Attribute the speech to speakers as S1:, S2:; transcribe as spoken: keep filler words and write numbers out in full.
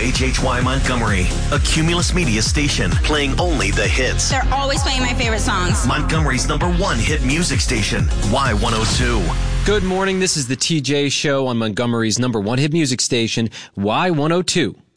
S1: H H Y Montgomery, a Cumulus Media station playing only the hits.
S2: They're always playing my favorite songs.
S1: Montgomery's number one hit music station, Y one oh two.
S3: Good morning. This is the T J Show on Montgomery's number one hit music station, Y one oh two.